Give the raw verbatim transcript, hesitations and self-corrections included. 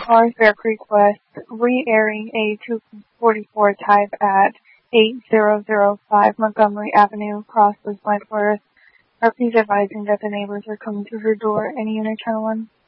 cars bear Creek West re-airing a two forty-four type at eight thousand five Montgomery Avenue, Cross, Wentworth. Are please advising that the neighbors are coming to her door. Any unit channel one?